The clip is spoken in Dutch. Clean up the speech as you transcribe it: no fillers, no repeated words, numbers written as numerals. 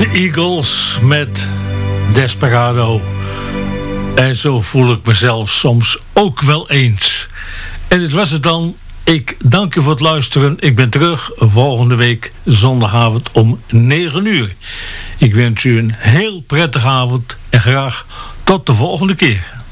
Eagles met Desperado. En zo voel ik mezelf soms ook wel eens. En dit was het dan. Ik dank u voor het luisteren. Ik ben terug volgende week zondagavond om 9 uur. Ik wens u een heel prettige avond en graag tot de volgende keer.